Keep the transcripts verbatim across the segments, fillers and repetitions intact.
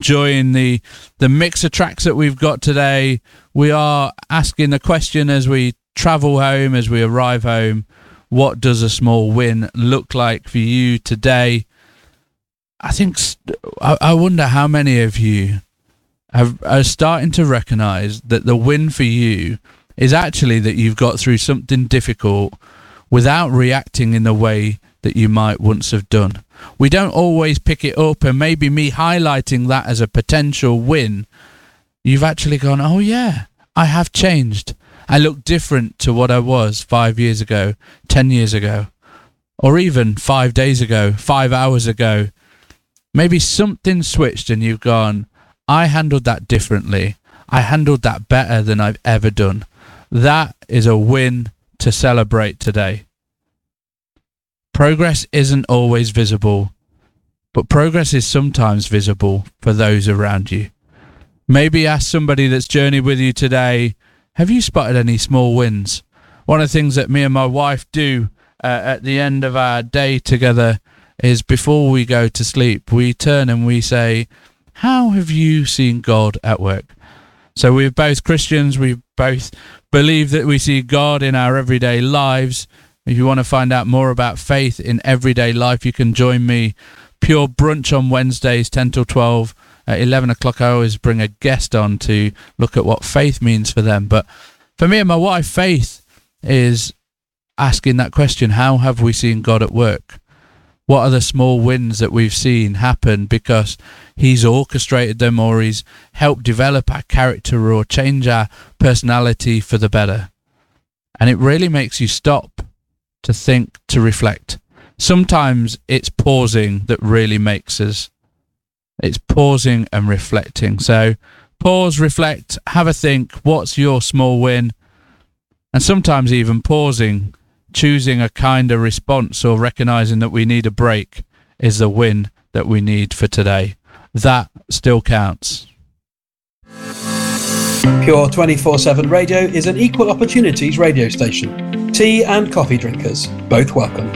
enjoying the the mix of tracks that we've got today. We are asking the question as we travel home, as we arrive home, what does a small win look like for you today? I think, I, I wonder how many of you have, are starting to recognise that the win for you is actually that you've got through something difficult without reacting in the way that you might once have done. We don't always pick it up, and maybe me highlighting that as a potential win, you've actually gone, oh yeah, I have changed. I look different to what I was five years ago, ten years ago, or even five days ago, five hours ago. Maybe something switched and you've gone, I handled that differently. I handled that better than I've ever done. That is a win to celebrate today. Progress isn't always visible, but progress is sometimes visible for those around you. Maybe ask somebody that's journeyed with you today, have you spotted any small wins? One of the things that me and my wife do uh, at the end of our day together is before we go to sleep, we turn and we say, how have you seen God at work? So we're both Christians, we both believe that we see God in our everyday lives. If you want to find out more about faith in everyday life, you can join me. Pure Brunch on Wednesdays, ten till twelve. At eleven o'clock, I always bring a guest on to look at what faith means for them. But for me and my wife, faith is asking that question, how have we seen God at work? What are the small wins that we've seen happen because he's orchestrated them, or he's helped develop our character or change our personality for the better? And it really makes you stop to think, to reflect. Sometimes it's pausing that really makes us. It's pausing and reflecting. So pause, reflect, have a think. What's your small win? And sometimes even pausing, choosing a kinder response or recognising that we need a break is the win that we need for today. That still counts. Pure twenty-four seven Radio is an equal opportunities radio station. Tea and coffee drinkers, both welcome.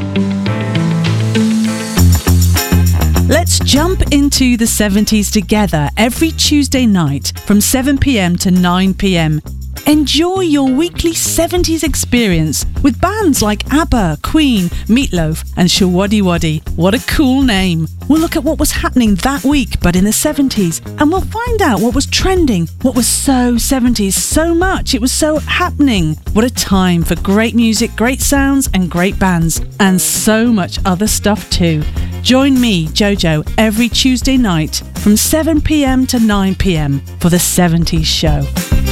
Let's jump into the seventies together every Tuesday night from seven p.m. to nine p.m. Enjoy your weekly seventies experience with bands like ABBA, Queen, Meatloaf and Showaddywaddy. What a cool name. We'll look at what was happening that week but in the seventies, and we'll find out what was trending, what was so seventies, so much, it was so happening. What a time for great music, great sounds and great bands, and so much other stuff too. Join me, Jojo, every Tuesday night from seven p.m. to nine p.m. for the seventies show.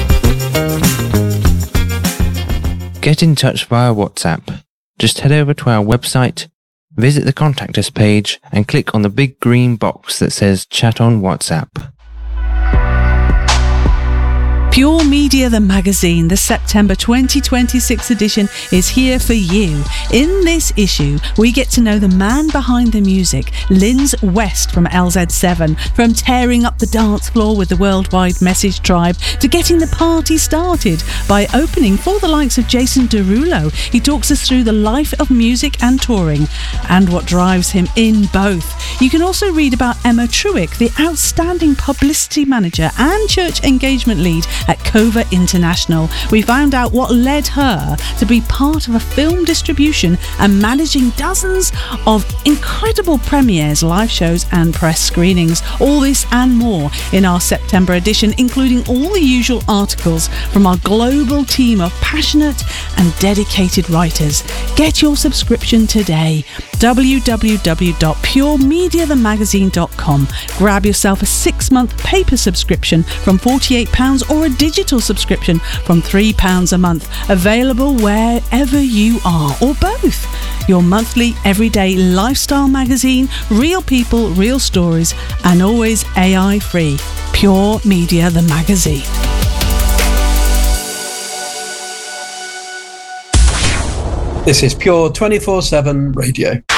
Get in touch via WhatsApp. Just head over to our website, visit the Contact Us page and click on the big green box that says Chat on WhatsApp. Pure Media, the magazine, the September twenty twenty-six edition is here for you. In this issue, we get to know the man behind the music, Linz West from L Z seven, from tearing up the dance floor with the Worldwide Message Tribe to getting the party started by opening for the likes of Jason Derulo. He talks us through the life of music and touring and what drives him in both. You can also read about Emma Truick, the outstanding publicity manager and church engagement lead at Cova International. We found out what led her to be part of a film distribution and managing dozens of incredible premieres, live shows and press screenings. All this and more in our September edition, including all the usual articles from our global team of passionate and dedicated writers. Get your subscription today. w w w dot pure media the magazine dot com. Grab yourself a six-month paper subscription from forty-eight pounds or a digital subscription from three pounds a month. Available wherever you are, or both. Your monthly everyday lifestyle magazine, real people, real stories, and always A I free. Pure Media the magazine. This is Pure twenty-four seven Radio.